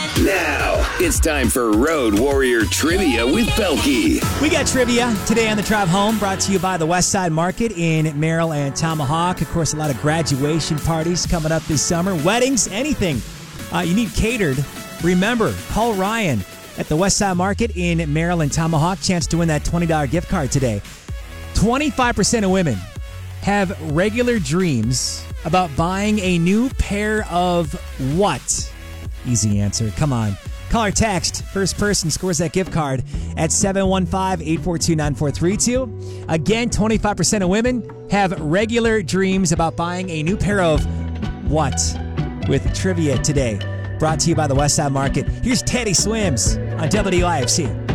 Now, it's time for Road Warrior Trivia with Belky. We got trivia today on the drive home, brought to you by the West Side Market in Merrill and Tomahawk. Of course, a lot of graduation parties coming up this summer, weddings, anything you need catered. Remember, call Ryan at the West Side Market in Merrill and Tomahawk. Chance to win that $20 gift card today. 25% of women have regular dreams about buying a new pair of what? Easy answer. Come on. Call or text. First person scores that gift card at 715-842-9432. Again, 25% of women have regular dreams about buying a new pair of what? With trivia today. Brought to you by the West Side Market. Here's Teddy Swims on WIFC.